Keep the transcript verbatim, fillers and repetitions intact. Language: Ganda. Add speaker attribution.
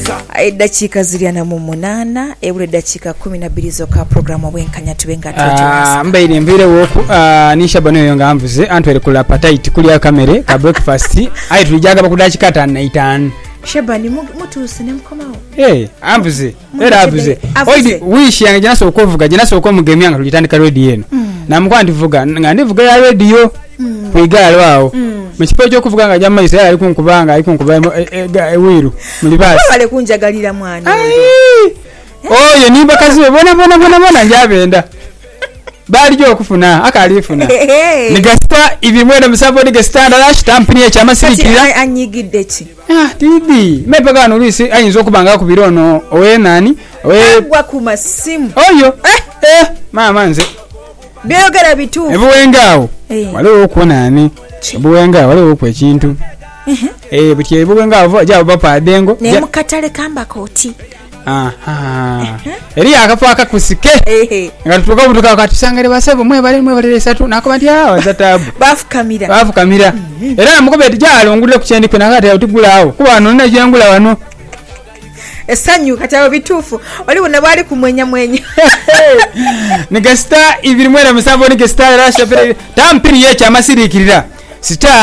Speaker 1: Eddakiika ziri ana mu munaana ebula eddakiika kumi na bbiri zokka programu obwenkanya tubenga
Speaker 2: tuwa mbaire mbire woku nisha bano yo ngamvuze antwere kula appetite kuli kamere ka breakfast ayi tulijaga bakudakika ttaano na itaano
Speaker 1: Shabani mutuuse ne mkomawo
Speaker 2: eh amvuze era avuze oidi wish yange jana so kovuga jana so ko mugemi anga tulitandika radio yenu na mukwa ndivuga nga ndivuga ya radio kwigalo awo mukipo cyo kuvuga nga jamma Israel ali kunkubanga ali kunkuba ewiru mulibasi
Speaker 1: wale kunjagalira mwana
Speaker 2: oyo nimba kazi bona bona bona bona njabenda bali jo kufuna akalifuna nigasta ibimwera musabo nigasta ndash tampini ya chama sirikira
Speaker 1: anyigidde ki
Speaker 2: ah didi mepagano ulisi ayinzo kubanga kubirono owe nani owe
Speaker 1: gwa ku masimu
Speaker 2: oyo eh eh mama nze
Speaker 1: byogera bitu
Speaker 2: ebuwengawo waliwo okuonani ebuwengawo waliwo ku ekintu eh butye ebuwengawo jabo bapadengo
Speaker 1: ne mukatale kamba koti
Speaker 2: aha eri akafa akakusike ngatuka butuka katusangale basebo mwe bali mwe bali esatu nakoba ndi awo zatabu
Speaker 1: bafu kamira
Speaker 2: bafu kamira era mukobe tijalo ngulire kuchendi kuna kati utugulawo kuba nonna jangula wano
Speaker 1: esanyu katabo bitufu oli wona bali kumwenya mwenya
Speaker 2: nigasta ibiri mwera musabo nigasta rasha tampiri ye chama sirikirira sita